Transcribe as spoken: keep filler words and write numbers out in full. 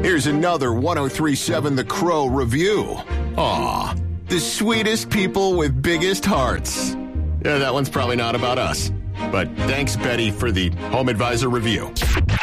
Here's another one oh three point seven The Crow review. Aw, the sweetest people with biggest hearts. Yeah, that one's probably not about us. But thanks, Betty, for the Home Advisor review.